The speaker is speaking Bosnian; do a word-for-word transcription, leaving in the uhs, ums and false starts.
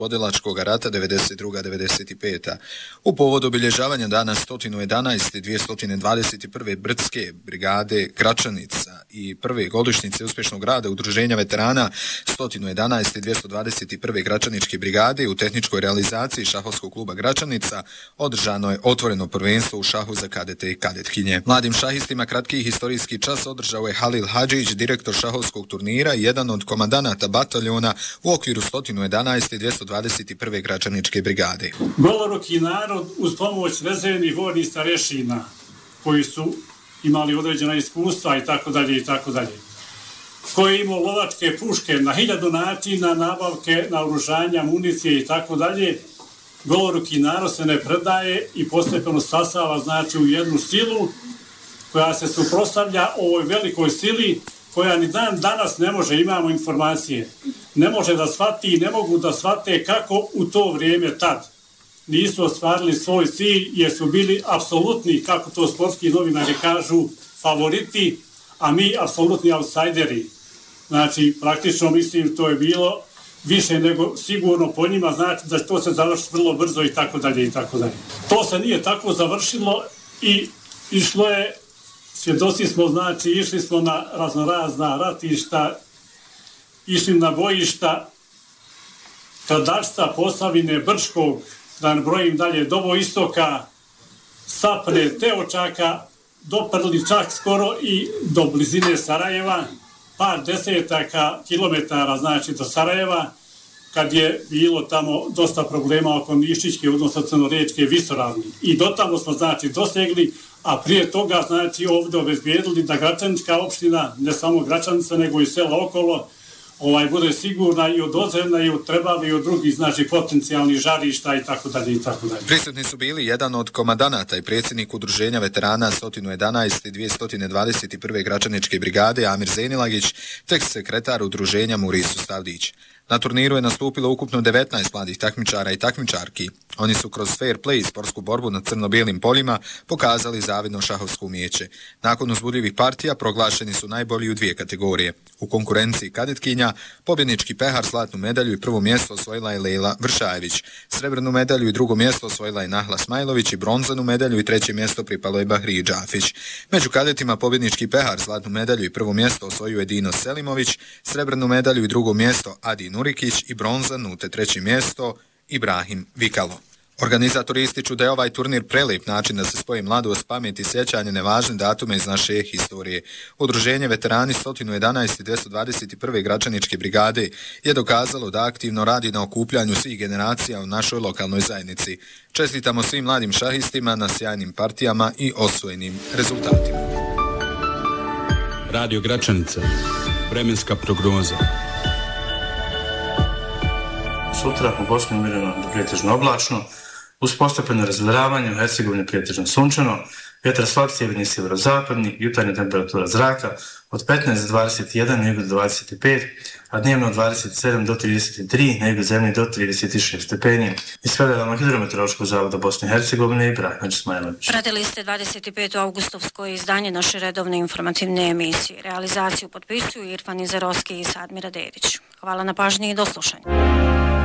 oslobodilačkog rata devedeset druga devedeset peta. U povodu obilježavanja dana sto jedanaeste i dvjesto dvadeset prve Brdske brigade Gračanica i prve godišnjice uspješnog rada Udruženja veterana sto jedanaeste i dvjesto dvadeset prve Gračaničke brigade u tehničkoj realizaciji šahovskog kluba Gračanica održano je otvoreno prvenstvo u šahu za kadete i kadetkinje. Mladim šahistima kratki historijski čas održao je Halil Hadžić, direktor šahovskog turnira i jedan od komandanata bataljona u okviru sto jedanaeste i dvjesto dvadeset prve Gračaničke brigade. Goloruki narod uz pomoć rezervnih vojnih starešina koji su imali određena iskustva i tako dalje i tako dalje. Koji je imao lovačke puške na hiljadu načina, nabavke, naoružanja, municije i tako dalje. Goloruki narod se ne predaje i postepeno sasava znači u jednu silu koja se suprotstavlja ovoj velikoj sili koja ni dan danas ne može, imamo informacije, ne može da shvati i ne mogu da shvate kako u to vrijeme tad nisu ostvarili svoj cilj jer su bili apsolutni, kako to sportski novinari kažu, favoriti, a mi apsolutni outsideri. Znači, praktično mislim to je bilo više nego sigurno po njima, znači da to se završi vrlo brzo i tako dalje i tako dalje. To se nije tako završilo i išlo je, svjedoci smo, znači išli smo na raznorazna ratišta, išli na bojišta Kradačca, Posavine, Brčkog, da ne brojim dalje, do Istoka, Sapne, Teočaka, doprli čak skoro i do blizine Sarajeva, par desetaka kilometara, znači do Sarajeva, kad je bilo tamo dosta problema oko Nišićke, odnosno Crnoriječke visoravni. I do tamo smo, znači, dosegli, a prije toga, znači, ovdje obezbijedili da Gračanička opština, ne samo Gračanica, nego i sela okolo, ovaj, bude sigurna i od Ozerna i od Trebave i od drugih, znači, potencijalnih žarišta i tako dalje i tako dalje. Prisutni su bili jedan od komandanata i predsjednik Udruženja veterana sto jedanaeste i dvjesto dvadeset prve Gračaničke brigade Amir Zenilagić, tek sekretar Udruženja Murisu Stavdić. Na turniru je nastupilo ukupno devetnaest mladih takmičara i takmičarki. Oni su kroz fair play i sportsku borbu na crno-bijelim poljima pokazali zavidno šahovsko umijeće. Nakon uzbudljivih partija proglašeni su najbolji u dvije kategorije. U konkurenciji kadetkinja pobjednički pehar, zlatnu medalju i prvo mjesto osvojila je Lejla Vršajević. Srebrnu medalju i drugo mjesto osvojila je Nahla Smajlović i bronzanu medalju i treće mjesto pripalo je Bahriji Džafić. Među kadetima pobjednički pehar, zlatnu medalju i prvo mjesto osvojio je Dino Selimović, srebrnu medalju i drugo mjesto Adi Nurikić i bronzanu te treće mjesto Ibrahim Vikalo. Organizatori ističu da je ovaj turnir prelijep način da se spoji mladost, pamet i sjećanje na važne datume iz naše historije. Udruženje veterani sto jedanaeste i dvjesto dvadeset prve Gračaničke brigade je dokazalo da aktivno radi na okupljanju svih generacija u našoj lokalnoj zajednici. Čestitamo svim mladim šahistima na sjajnim partijama i osvojenim rezultatima. Radio Gračanica, vremenska prognoza. Sutra u Bosni umireno do pretežno oblačno, uz postepeno razgledavanje u Hercegovini pretežno sunčano, vjetar slab sjeverni sjeverozapadni, jutarnja temperatura zraka od petnaest do dvadeset jedan, na jugu do dvadeset pet, a dnevno od dvadeset sedam do trideset tri, na jugu zemlje do trideset šest stepeni. Iz Federalnog hidrometeorološkog zavoda Bosne i Hercegovine i Ibrahim Smajlović. Pratili ste dvadeset peto augustovsko izdanje naše redovne informativne emisije. Realizaciju potpisuju Irfan Izerovski i Sadmira Dedić. Hvala na pažnji i do slušanja.